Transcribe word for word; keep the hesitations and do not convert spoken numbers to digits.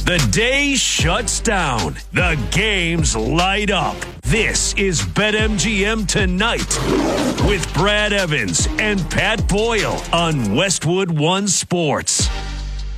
The day shuts down. The games light up. This is BetMGM Tonight with Brad Evans and Pat Boyle on Westwood One Sports.